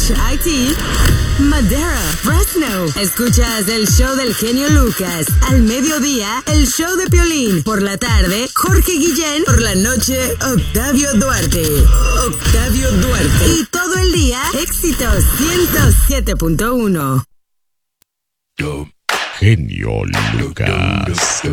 Beach, Haití, Madera, Fresno. Escuchas el show del genio Lucas. Al mediodía, el show de Piolín. Por la tarde, Jorge Guillén. Por la noche, Octavio Duarte. Octavio Duarte. Y todo el día, éxitos 107.1. Genio Lucas.